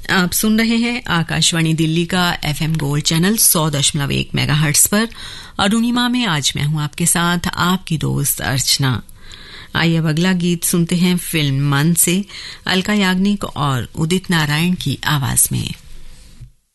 आप सुन रहे हैं आकाशवाणी दिल्ली का FM गोल्ड चैनल 100.1 मेगाहर्ट्ज पर। अरुणिमा में आज मैं हूं आपके साथ, आपकी दोस्त अर्चना। आइए अब अगला गीत सुनते हैं फिल्म मन से, अलका याग्निक और उदित नारायण की आवाज में।